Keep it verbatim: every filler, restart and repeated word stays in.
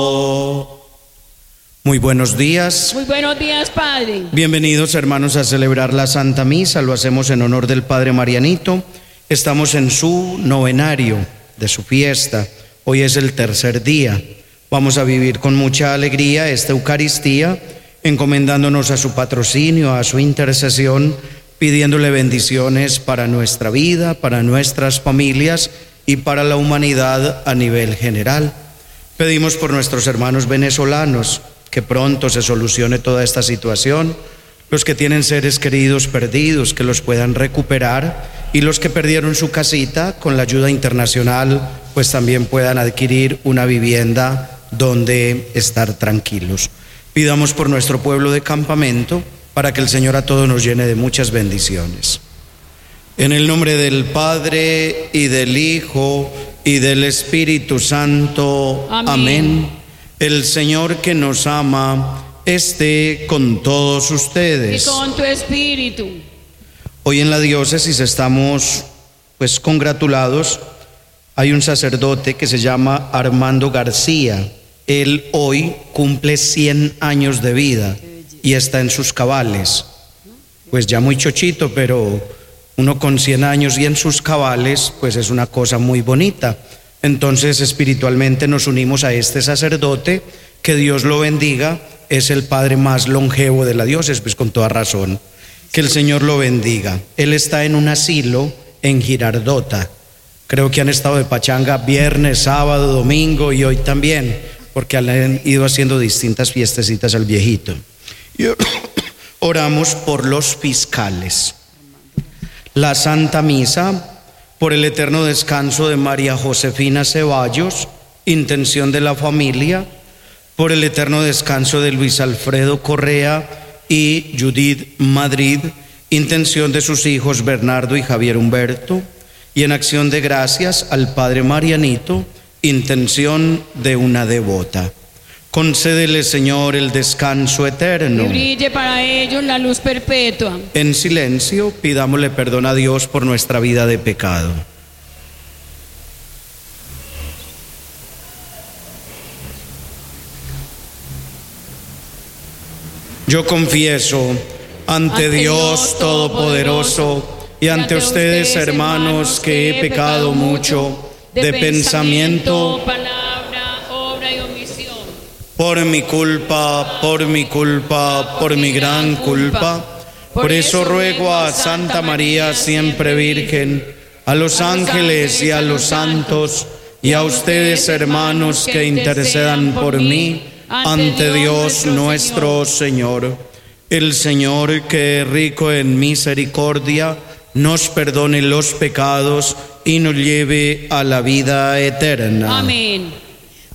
Muy buenos días. Muy buenos días, Padre. Bienvenidos, hermanos, a celebrar la Santa Misa. Lo hacemos en honor del Padre Marianito. Estamos en su novenario de su fiesta. Hoy es el tercer día. Vamos a vivir con mucha alegría esta Eucaristía, encomendándonos a su patrocinio, a su intercesión, pidiéndole bendiciones para nuestra vida, para nuestras familias y para la humanidad a nivel general. Pedimos por nuestros hermanos venezolanos que pronto se solucione toda esta situación, los que tienen seres queridos perdidos, que los puedan recuperar, y los que perdieron su casita, con la ayuda internacional, pues también puedan adquirir una vivienda donde estar tranquilos. Pidamos por nuestro pueblo de campamento, para que el Señor a todos nos llene de muchas bendiciones. En el nombre del Padre, y del Hijo, y del Espíritu Santo. Amén. Amén. El Señor que nos ama esté con todos ustedes. Y con tu espíritu. Hoy en la diócesis estamos pues congratulados. Hay un sacerdote que se llama Armando García. Él hoy cumple cien años de vida y está en sus cabales. Pues ya muy chochito, pero uno con cien años y en sus cabales, pues es una cosa muy bonita. Entonces espiritualmente nos unimos a este sacerdote, que Dios lo bendiga, es el padre más longevo de la diócesis, pues con toda razón, que el Señor lo bendiga. Él está en un asilo en Girardota, creo que han estado de pachanga viernes, sábado, domingo y hoy también, porque han ido haciendo distintas fiestecitas al viejito. Y oramos por los fiscales. La Santa Misa, por el eterno descanso de María Josefina Ceballos, intención de la familia, por el eterno descanso de Luis Alfredo Correa y Judith Madrid, intención de sus hijos Bernardo y Javier Humberto, y en acción de gracias al Padre Marianito, intención de una devota. Concédele, Señor, el descanso eterno. Y brille para ellos la luz perpetua. En silencio, pidámosle perdón a Dios por nuestra vida de pecado. Yo confieso ante, ante Dios Todopoderoso y ante ustedes, hermanos, que he pecado mucho de pensamiento, palabra, por mi culpa, por mi culpa, por mi gran culpa. Por eso ruego a Santa María, siempre Virgen, a los ángeles y a los santos, y a ustedes, hermanos, que intercedan por mí ante Dios nuestro Señor. El Señor, que es rico en misericordia, nos perdone los pecados y nos lleve a la vida eterna. Amén.